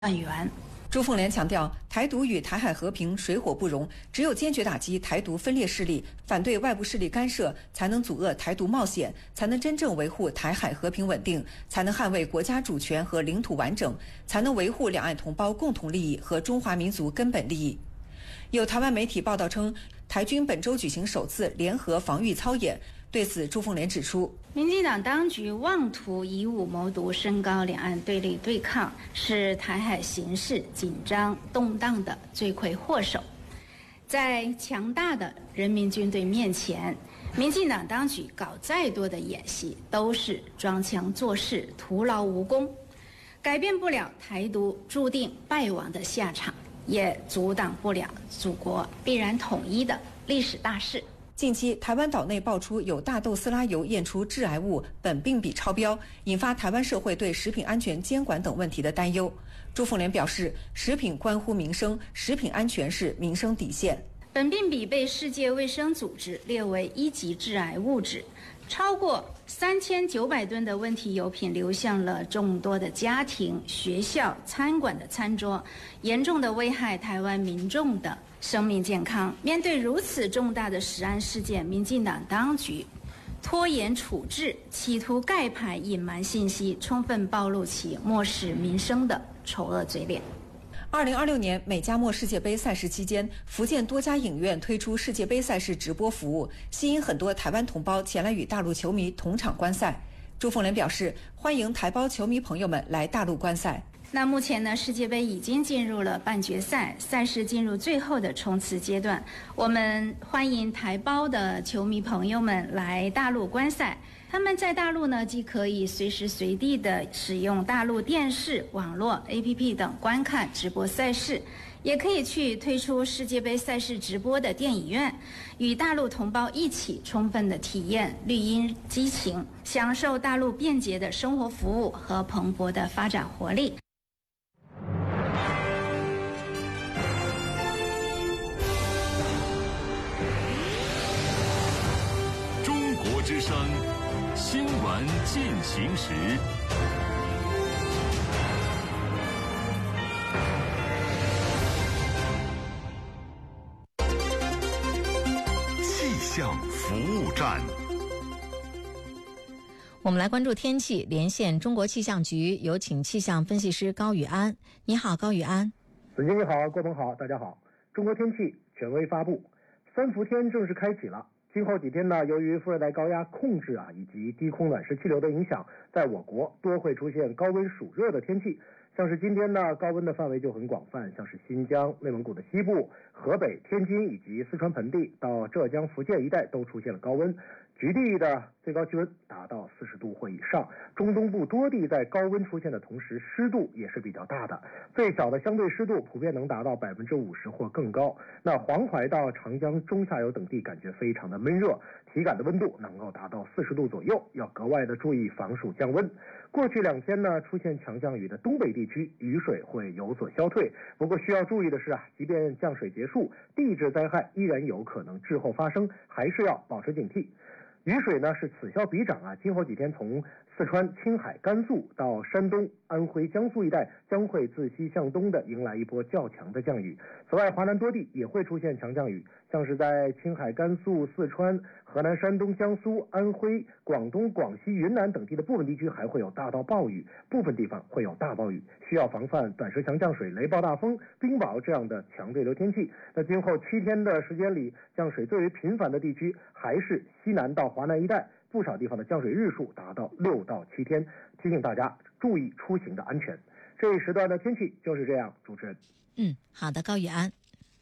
万元。 朱凤莲强调，台独与台海和平水火不容，只有坚决打击台独分裂势力，反对外部势力干涉，才能阻遏台独冒险，才能真正维护台海和平稳定，才能捍卫国家主权和领土完整，才能维护两岸同胞共同利益和中华民族根本利益。有台湾媒体报道称，台军本周举行首次联合防御操演。对此，朱凤莲指出， 民进党当局妄图以武谋独，升高两岸对立对抗，是台海形势紧张动荡的罪魁祸首。在强大的人民军队面前，民进党当局搞再多的演习，都是装腔作势，徒劳无功，改变不了台独注定败亡的下场，也阻挡不了祖国必然统一的历史大势。 近期，台湾岛内爆出有大豆斯拉油验出致癌物苯并芘超标，引发台湾社会对食品安全监管等问题的担忧。朱凤莲表示，食品关乎民生，食品安全是民生底线。 苯并芘被世界卫生组织列为1级致癌物质，超过3900吨的问题油品流向了众多的家庭、学校、餐馆的餐桌，严重的危害台湾民众的生命健康。面对如此重大的食安事件，民进党当局拖延处置，企图盖牌隐瞒信息，充分暴露其漠视民生的丑恶嘴脸。 2026年美加墨世界杯赛事期间，福建多家影院推出世界杯赛事直播服务，吸引很多台湾同胞前来与大陆球迷同场观赛。朱凤莲表示，欢迎台胞球迷朋友们来大陆观赛。 那目前呢，世界杯已经进入了半决赛，赛事进入最后的冲刺阶段。我们欢迎台胞的球迷朋友们来大陆观赛。他们在大陆呢，既可以随时随地的使用大陆电视、网络、APP 等观看直播赛事，也可以去推出世界杯赛事直播的电影院，与大陆同胞一起充分的体验绿茵激情，享受大陆便捷的生活服务和蓬勃的发展活力。 中国之声新闻进行时。气象服务站， 我们来关注天气，连线中国气象局，有请气象分析师高宇安。你好，高宇安。 子金你好，郭鹏好，大家好。中国天气权威发布，3伏天正式开启了。今后几天呢，由于副热带高压控制以及低空暖湿气流的影响，在我国多会出现高温暑热的天气。像是今天呢，高温的范围就很广泛，像是新疆、内蒙古的西部、河北、天津以及四川盆地到浙江、福建一带都出现了高温，局地的最高气温达到40度或以上。中东部多地在高温出现的同时，湿度也是比较大的，最小的相对湿度普遍能达到50%或更高。那黄淮到长江中下游等地感觉非常的闷热，体感的温度能够达到40度左右，要格外的注意防暑降温。过去2天呢，出现强降雨的东北地区雨水会有所消退，不过需要注意的是即便降水结束，地质灾害依然有可能滞后发生，还是要保持警惕。雨水呢是此消彼长今后几天从四川、青海、甘肃到山东、安徽、江苏一带将会自西向东的迎来一波较强的降雨。此外，华南多地也会出现强降雨，像是在青海、甘肃、四川、河南、山东、江苏、安徽、广东、广西、云南等地的部分地区还会有大到暴雨，部分地方会有大暴雨，需要防范短时强降水、雷暴大风、冰雹这样的强对流天气。那今后7天的时间里，降水最为频繁的地区还是西南到华南一带，不少地方的降水日数达到6到7天，提醒大家注意出行的安全。这一时段的天气就是这样，主持人。 好的，高宇安。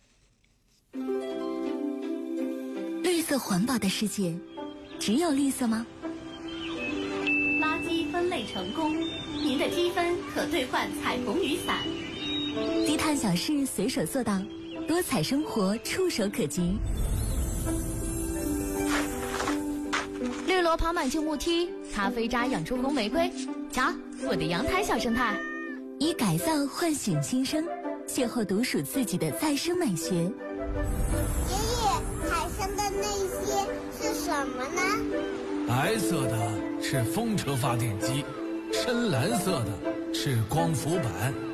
绿色环保的世界，只有绿色吗？ 垃圾分类成功，您的积分可兑换彩虹雨伞。 低碳小事随手做到，多彩生活触手可及。 绿萝跑满旧木梯，咖啡渣养出红玫瑰。瞧，我的阳台小生态。 以改造唤醒新生，邂逅独属自己的再生美学。爷爷，海上的那些是什么呢？ 白色的是风车发电机，深蓝色的是光伏板。